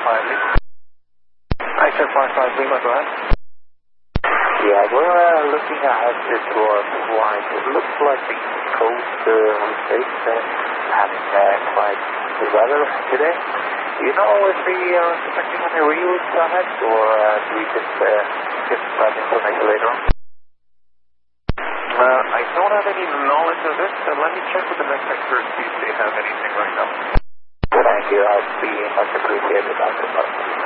Lima. I-55 Lima, go ahead. Yeah, we're looking at this flight. It looks like the East Coast states having quite the weather today. Do you know if we are expecting any reroutes ahead, or do we just get that information later on? I don't have any knowledge of this, so let me check with the next expert, see if they have anything right now. Thank you. I'd be much appreciated, Dr. Park.